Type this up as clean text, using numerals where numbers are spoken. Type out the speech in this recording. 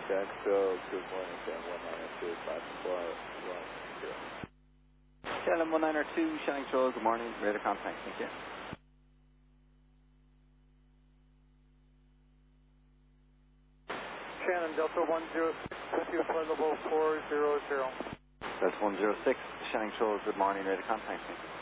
Jacksonville, good morning, Shannon 192, 54110. Shannon 192, Shannon Control, good morning, radar contact, thank you. Shannon Delta 106, with you, flight level 400. That's 106, Shannon Control, good morning, radar contact, thank you.